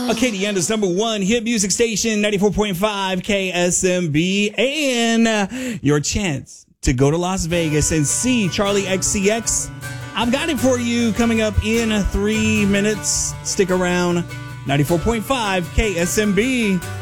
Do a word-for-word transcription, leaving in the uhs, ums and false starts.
Acadiana's number one hit music station, ninety-four point five K S M B, and uh, your chance to go to Las Vegas and see Charlie X C X. I've got it for you coming up in three minutes. Stick around. ninety-four point five K S M B.